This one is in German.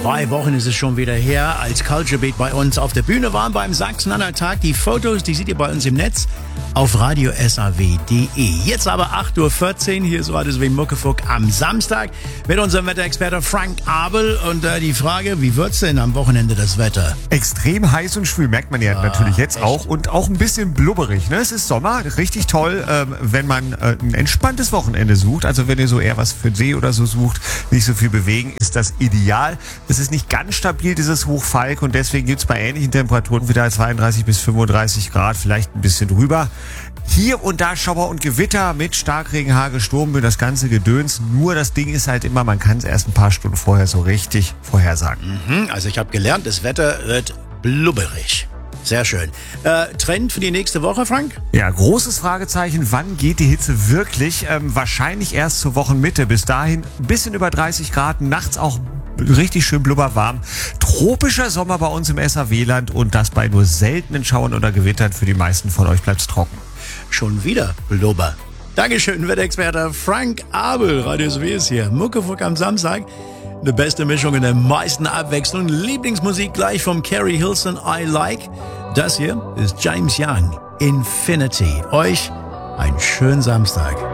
2 Wochen ist es schon wieder her, als Culture Beat bei uns auf der Bühne war beim Sachsen-Anhalt Tag. Die Fotos, die seht ihr bei uns im Netz auf radiosaw.de. Jetzt aber 8.14 Uhr, hier ist Radio SAW Muckefuck am Samstag mit unserem Wetterexperte Frank Abel. Und die Frage, wie wird's denn am Wochenende das Wetter? Extrem heiß und schwül, merkt man ja natürlich jetzt echt? auch. Und auch ein bisschen blubberig. Ne? Es ist Sommer, richtig toll, wenn man ein entspanntes Wochenende sucht. Also wenn ihr so eher was für den See oder so sucht, nicht so viel bewegen, ist das ideal. Es ist nicht ganz stabil, dieses Hochfalk, und deswegen gibt's bei ähnlichen Temperaturen wieder 32 bis 35 Grad, vielleicht ein bisschen drüber. Hier und da Schauer und Gewitter mit Starkregen, Hagel, Sturmböen, das ganze Gedöns. Nur das Ding ist halt immer, man kann es erst ein paar Stunden vorher so richtig vorhersagen. Also ich habe gelernt, das Wetter wird blubberig. Sehr schön. Trend für die nächste Woche, Frank? Ja, großes Fragezeichen, wann geht die Hitze wirklich? Wahrscheinlich erst zur Wochenmitte. Bis dahin ein bisschen über 30 Grad, nachts auch richtig schön blubberwarm. Tropischer Sommer bei uns im SAW-Land, und das bei nur seltenen Schauern oder Gewittern. Für die meisten von euch bleibt's trocken. Schon wieder Blubber. Dankeschön, Wetterexperte Frank Abel. Radio SAW ist hier. Muckefuck am Samstag. Eine beste Mischung in der meisten Abwechslung. Lieblingsmusik gleich vom Carrie Hilson, I Like. Das hier ist James Young, Infinity. Euch einen schönen Samstag.